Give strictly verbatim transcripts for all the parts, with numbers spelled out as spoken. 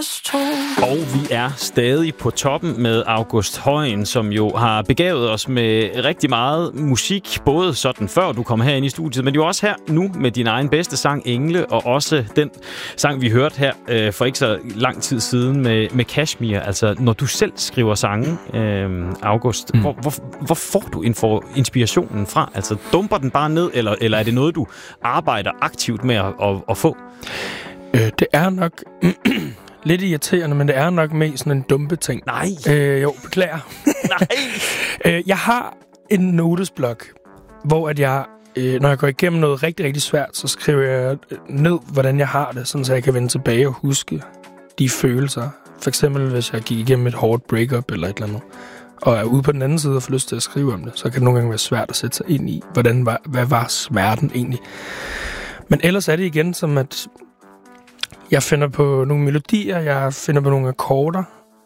Og vi er stadig på toppen med August Højen, som jo har begavet os med rigtig meget musik, både sådan før du kom herind i studiet, men jo også her nu med din egen bedste sang, Engle, og også den sang, vi hørte her øh, for ikke så lang tid siden med, med Kashmir. Altså, når du selv skriver sange, øh, August, mm. hvor, hvor, hvor får du info, inspirationen fra? Altså, dumper den bare ned, eller, eller er det noget, du arbejder aktivt med at, at, at få? Øh, det er nok... Lidt irriterende, men det er nok mest sådan en dumpe ting. Nej. Øh, jo, beklager. Nej. øh, jeg har en notesblok, hvor at jeg, øh, når jeg går igennem noget rigtig, rigtig svært, så skriver jeg ned, hvordan jeg har det, sådan så jeg kan vende tilbage og huske de følelser. For eksempel, hvis jeg gik igennem et hårdt breakup eller et eller andet, og er ude på den anden side og får lyst til at skrive om det, så kan det nogle gange være svært at sætte sig ind i, hvordan var, hvad var smerten egentlig. Men ellers er det igen som, at jeg finder på nogle melodier, jeg finder på nogle akkorder,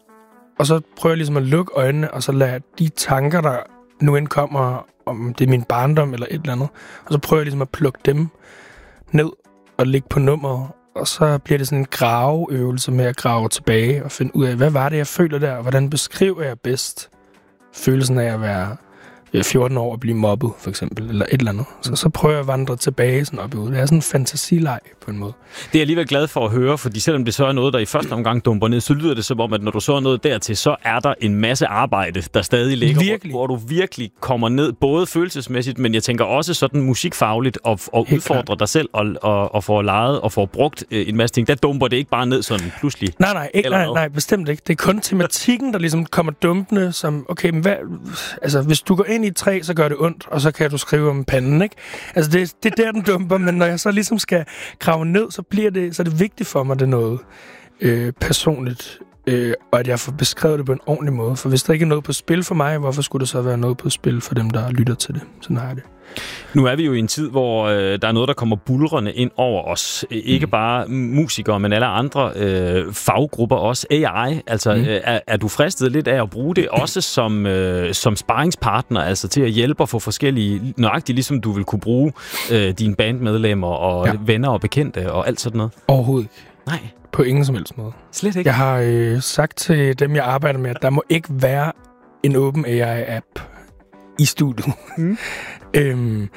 og så prøver jeg ligesom at lukke øjnene, og så lader de tanker, der nu end kommer, om det er min barndom eller et eller andet, og så prøver jeg ligesom at plukke dem ned og lægge på nummeret, og så bliver det sådan en graveøvelse med at grave tilbage og finde ud af, hvad var det, jeg føler der, og hvordan beskriver jeg bedst følelsen af at være fjorten år og blive mobbet, for eksempel, eller et eller andet. Så, så prøver jeg at vandre tilbage sådan op i ud. Det er sådan en fantasileg på en måde. Det er jeg alligevel glad for at høre, fordi selvom det så er noget, der i første omgang dumper ned, så lyder det som om, at når du så er noget dertil, så er der en masse arbejde, der stadig ligger, virkelig. Hvor, hvor du virkelig kommer ned, både følelsesmæssigt, men jeg tænker også sådan musikfagligt, og, og udfordrer klart. dig selv, og, og, og får lejet og får brugt øh, en masse ting. Der dumper det ikke bare ned sådan pludselig. Nej, nej, ikke, nej, nej, bestemt ikke. Det er kun tematikken, der ligesom kommer dumpende, som, okay, men hvad, altså, hvis du går ind i et træ, så gør det ondt, og så kan du skrive om panden, ikke? Altså, det, det er der, den dumper, men når jeg så ligesom skal grave ned, så bliver det, så er det vigtigt for mig, det er noget øh, personligt, øh, og at jeg får beskrevet det på en ordentlig måde. For hvis der ikke er noget på spil for mig, hvorfor skulle der så være noget på spil for dem, der lytter til det? Sådan har jeg det. Nu er vi jo i en tid, hvor øh, der er noget, der kommer bulrende ind over os. Ikke mm. bare musikere, men alle andre øh, faggrupper også. A I, altså mm. øh, er, er du fristet lidt af at bruge det også som, øh, som sparringspartner, altså til at hjælpe og få forskellige, nøjagtigt ligesom du vil kunne bruge øh, dine bandmedlemmer og ja. venner og bekendte og alt sådan noget? Overhovedet ikke. Nej. På ingen som helst måde. Slet ikke? Jeg har øh, sagt til dem, jeg arbejder med, at der må ikke være en open A I-app i studiet. Mm. øhm,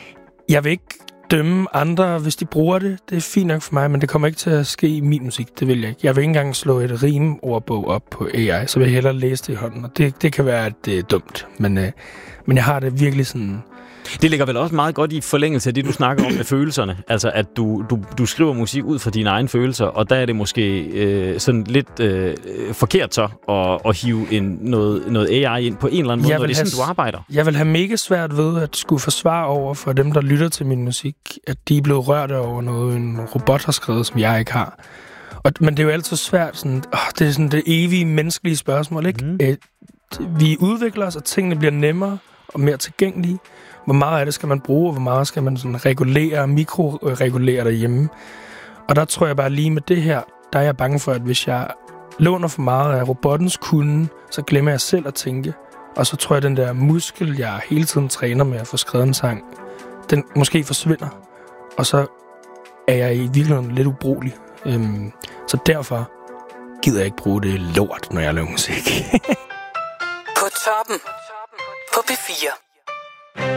jeg vil ikke dømme andre, hvis de bruger det. Det er fint nok for mig, men det kommer ikke til at ske i min musik. Det vil jeg ikke. Jeg vil ikke engang slå et rimordbog op på A I, så vil jeg hellere læse det i hånden. Og det, det kan være, at det er dumt, men, øh, men jeg har det virkelig sådan... Det ligger vel også meget godt i forlængelse af det, du snakker om med følelserne. Altså, at du, du, du skriver musik ud fra dine egne følelser, og der er det måske øh, sådan lidt øh, forkert så at, at hive en, noget, noget A I ind på en eller anden måde, når det er sådan, du arbejder. Jeg vil have mega svært ved at skulle forsvare over for dem, der lytter til min musik, at de er blevet rørt over noget, en robot har skrevet, som jeg ikke har. Og, men det er jo altid svært. Sådan, åh, det er sådan det evige menneskelige spørgsmål, ikke? Mm. Æ, vi udvikler os, og tingene bliver nemmere og mere tilgængelige. Hvor meget af det skal man bruge, og hvor meget skal man sådan regulere, mikroregulere derhjemme. Og der tror jeg bare lige med det her, der er jeg bange for, at hvis jeg låner for meget af robottens kunde, så glemmer jeg selv at tænke. Og så tror jeg, at den der muskel, jeg hele tiden træner med at få skrevet en sang, den måske forsvinder. Og så er jeg i virkeligheden lidt ubrugelig. Øhm, så derfor gider jeg ikke bruge det lort, når jeg laver musik. På toppen. På P fire.